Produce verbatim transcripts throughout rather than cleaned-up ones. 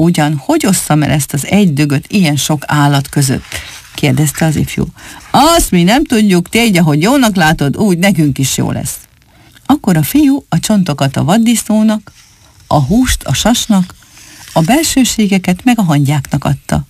Ugyan, hogy osszam el ezt az egy dögöt ilyen sok állat között? Kérdezte az ifjú. Azt mi nem tudjuk, tégy, ahogy jónak látod, úgy nekünk is jó lesz. Akkor a fiú a csontokat a vaddisznónak, a húst a sasnak, a belsőségeket meg a hangyáknak adta.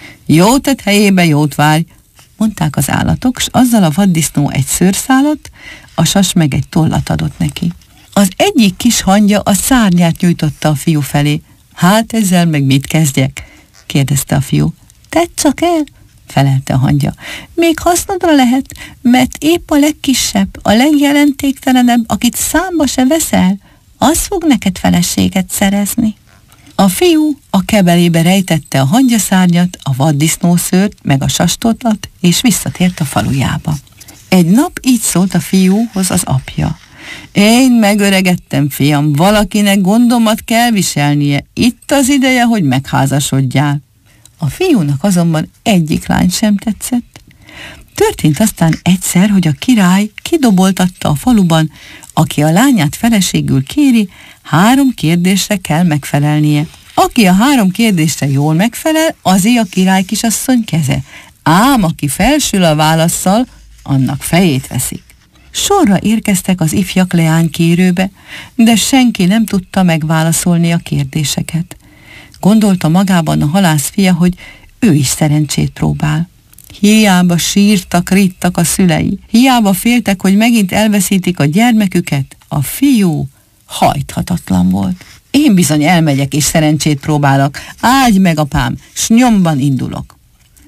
Jó tett helyébe jót várj, mondták az állatok, s azzal a vaddisznó egy szőrszálat, a sas meg egy tollat adott neki. Az egyik kis hangya a szárnyát nyújtotta a fiú felé. Hát ezzel meg mit kezdjek? Kérdezte a fiú. Tedd csak el, felelte a hangya. Még hasznodra lehet, mert épp a legkisebb, a legjelentéktelenebb, akit számba se veszel, az fog neked feleséget szerezni. A fiú a kebelébe rejtette a hangyaszárnyat, a vaddisznószőrt, meg a sastotlat, és visszatért a falujába. Egy nap így szólt a fiúhoz az apja. Én megöregedtem, fiam, valakinek gondomat kell viselnie. Itt az ideje, hogy megházasodjál. A fiúnak azonban egyik lány sem tetszett. Történt aztán egyszer, hogy a király kidoboltatta a faluban, aki a lányát feleségül kéri, három kérdésre kell megfelelnie. Aki a három kérdésre jól megfelel, azé a király kisasszony keze. Ám aki felsül a válasszal, annak fejét veszik. Sorra érkeztek az ifjak leánykérőbe, de senki nem tudta megválaszolni a kérdéseket. Gondolta magában a halász fia, hogy ő is szerencsét próbál. Hiába sírtak, rittak a szülei, hiába féltek, hogy megint elveszítik a gyermeküket, a fiú hajthatatlan volt. Én bizony elmegyek és szerencsét próbálok, áldj meg, apám, s nyomban indulok.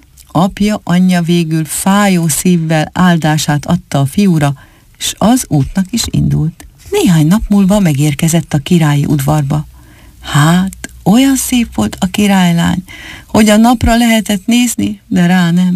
Apja, anyja végül fájó szívvel áldását adta a fiúra, s az útnak is indult. Néhány nap múlva megérkezett a királyi udvarba. Hát, olyan szép volt a királylány, hogy a napra lehetett nézni, de rá nem.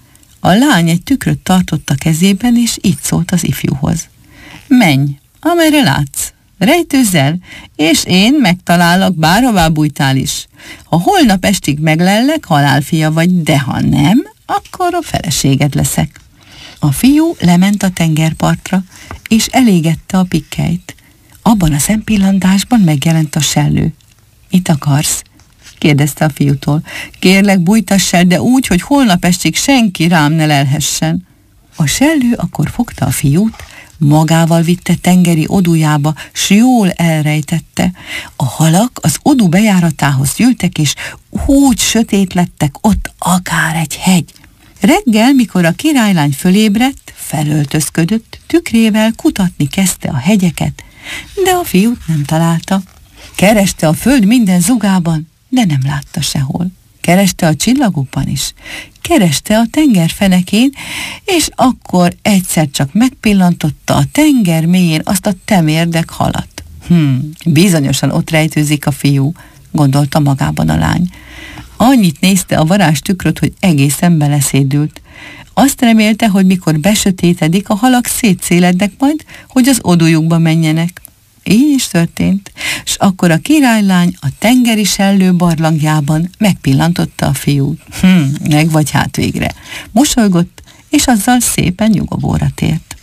A lány egy tükröt tartott a kezében, és így szólt az ifjúhoz. Menj, amerre látsz, rejtőzz el, és én megtalállak, bárhová bújtál is. Ha holnap estig meglellek, halálfia vagy, de ha nem, akkor a feleséged leszek. A fiú lement a tengerpartra, és elégette a pikkelyt. Abban a szempillantásban megjelent a sellő. Mit akarsz? Kérdezte a fiútól. Kérlek, bújtass el, de úgy, hogy holnap estig senki rám ne lelhessen. A sellő akkor fogta a fiút, magával vitte tengeri odujába, s jól elrejtette. A halak az odu bejáratához gyűltek, és úgy sötét lettek ott akár egy hegy. Reggel, mikor a királylány fölébredt, felöltözködött, tükrével kutatni kezdte a hegyeket, de a fiút nem találta. Kereste a föld minden zugában, de nem látta sehol. Kereste a csillagokban is, kereste a tenger fenekén, és akkor egyszer csak megpillantotta a tenger mélyén azt a temérdek halat. Hm, bizonyosan ott rejtőzik a fiú, gondolta magában a lány. Annyit nézte a varázstükröt, hogy egészen beleszédült. Azt remélte, hogy mikor besötétedik, a halak szétszélednek majd, hogy az odujukba menjenek. Így is történt, s akkor a királylány a tengeri sellő barlangjában megpillantotta a fiút. Hm, meg vagy hát végre. Mosolygott, és azzal szépen nyugovóra tért.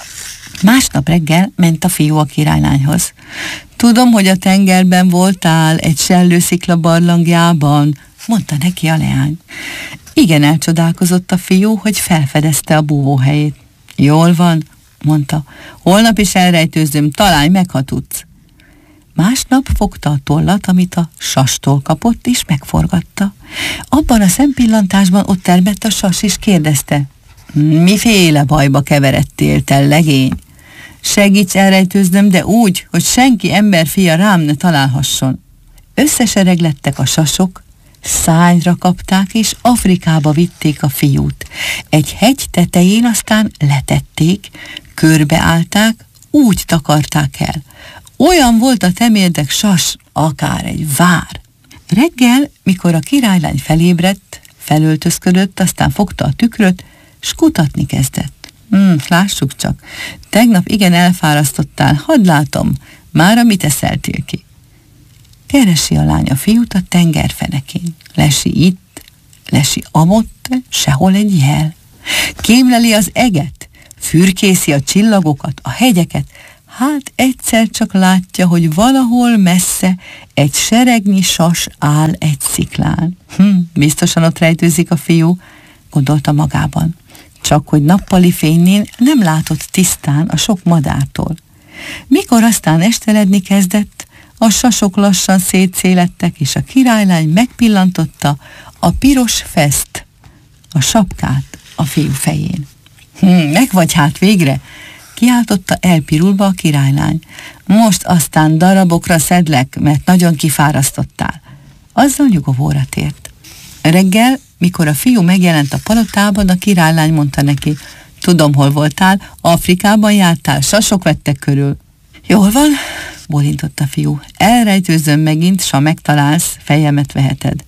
Másnap reggel ment a fiú a királylányhoz. Tudom, hogy a tengerben voltál egy sellőszikla barlangjában, mondta neki a leány. Igen, elcsodálkozott a fiú, hogy felfedezte a búvóhelyét. Jól van, mondta, holnap is elrejtőzöm, találj meg, ha tudsz. Másnap fogta a tollat, amit a sastól kapott, és megforgatta. Abban a szempillantásban ott termett a sas, és kérdezte, miféle bajba keveredtél, te legény? Segíts elrejtőznöm, de úgy, hogy senki emberfia rám ne találhasson. Összesereglettek a sasok, szányra kapták, és Afrikába vitték a fiút. Egy hegy tetején aztán letették, körbeállták, úgy takarták el. Olyan volt a temérdek sas, akár egy vár. Reggel, mikor a királylány felébredt, felöltözködött, aztán fogta a tükröt, s kutatni kezdett. Hmm, lássuk csak, tegnap igen elfárasztottál, hadd látom, mára mit eszeltél ki? Keresi a lány a fiút a tengerfenekén. Lesi itt, lesi amott, sehol egy jel. Kémleli az eget, fürkészi a csillagokat, a hegyeket, Hát egyszer csak látja, hogy valahol messze egy seregnyi sas áll egy sziklán. Hm, biztosan ott rejtőzik a fiú, gondolta magában. Csak hogy nappali fényén nem látott tisztán a sok madártól. Mikor aztán esteledni kezdett, a sasok lassan szétszélettek, és a királylány megpillantotta a piros feszt, a sapkát a fiú fején. Hm, meg vagy hát végre, kiáltotta elpirulva a királylány. Most aztán darabokra szedlek, mert nagyon kifárasztottál. Azzal nyugovóra tért. Reggel, mikor a fiú megjelent a palotában, a királylány mondta neki: tudom, hol voltál, Afrikában jártál, sasok vettek körül. Jól van, bólintott a fiú. Elrejtőzöm megint, s ha megtalálsz, fejemet veheted.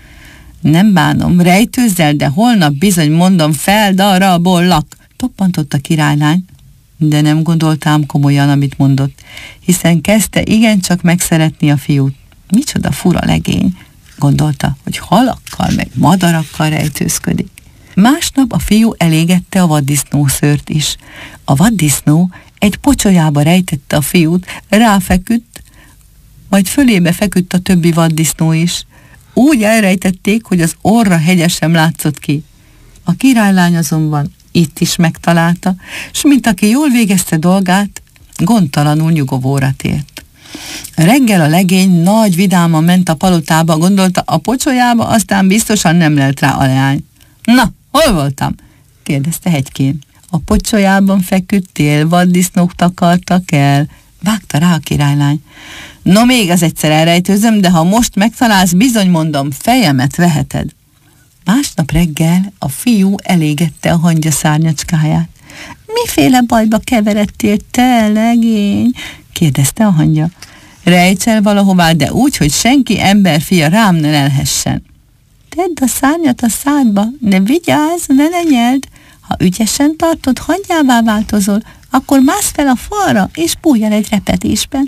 Nem bánom, rejtőzzel, de holnap bizony mondom, feldarabollak, toppantott a királylány, de nem gondoltám komolyan, amit mondott, hiszen kezdte igencsak megszeretni a fiút. Micsoda fura legény, gondolta, hogy halakkal meg madarakkal rejtőzködik. Másnap a fiú elégette a vaddisznószőrt is. A vaddisznó egy pocsolyába rejtette a fiút, ráfeküdt, majd fölébe feküdt a többi vaddisznó is. Úgy elrejtették, hogy az orra hegye sem látszott ki. A királylány azonban itt is megtalálta, s mint aki jól végezte dolgát, gondtalanul nyugovóra tért. Reggel a legény nagy vidáman ment a palotába, gondolta, a pocsolyába, aztán biztosan nem lelt rá a leány. Na, hol voltam? kérdezte hegykén. A pocsolyában feküdtél, vaddisznók takartak el, vágta rá a királylány. No, még az egyszer elrejtőzöm, de ha most megtalálsz, bizony mondom, fejemet veheted. Másnap reggel a fiú elégette a hangya szárnyacskáját. Miféle bajba keveredtél te, legény? kérdezte a hangya. Rejts el valahová, de úgy, hogy senki emberfia rám ne lelhessen. Tedd a szárnyat a szádba, de vigyázz, ne lenyeld. Ha ügyesen tartod, hangyává változol, akkor mász fel a falra, és bújj el egy repedésben.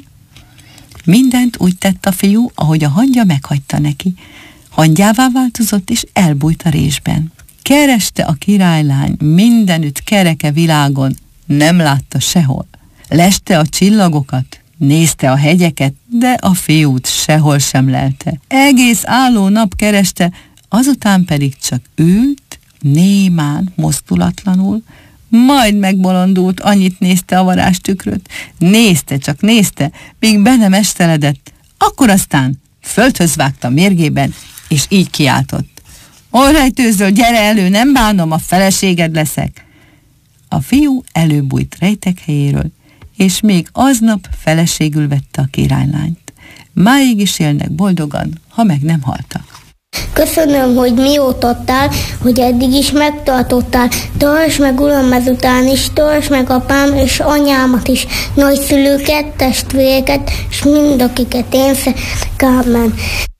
Mindent úgy tett a fiú, ahogy a hangya meghagyta neki. Hangyává változott, és elbújt a résben. Kereste a királylány mindenütt kereke világon, nem látta sehol. Leste a csillagokat, nézte a hegyeket, de a fiút sehol sem lelte. Egész álló nap kereste, azután pedig csak ült, némán, mozdulatlanul, majd megbolondult, annyit nézte a varázstükröt. Nézte, csak nézte, míg be nem esteledett. Akkor aztán földhöz vágta mérgében, és így kiáltott. Hol rejtőzöl, gyere elő, nem bánom, a feleséged leszek. A fiú előbújt rejtek helyéről, és még aznap feleségül vette a királylányt. Máig is élnek boldogan, ha meg nem haltak. Köszönöm, hogy mióta adtál, hogy eddig is megtartottál. Tartsd meg, uram, ezután is, tartsd meg apám és anyámat is, nagyszülőket, testvéreket, és mind akiket én szeretek. Amen.